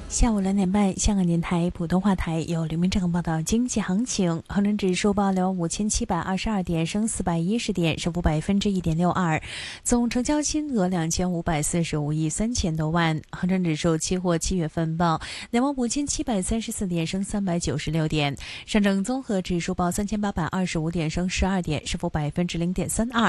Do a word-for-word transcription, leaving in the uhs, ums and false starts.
下午两点半，香港电台普通话台有刘明正报道经济行情。恒生指数报了五千七百二十二点，升四百一十点，升幅百分之一点六二，总成交金额两千五百四十五亿三千多万。恒生指数期货七月份报两万五千七百三十四点，升三百九十六点。上证综合指数报三千八百二十五点，升十二点，升幅百分之零点三二。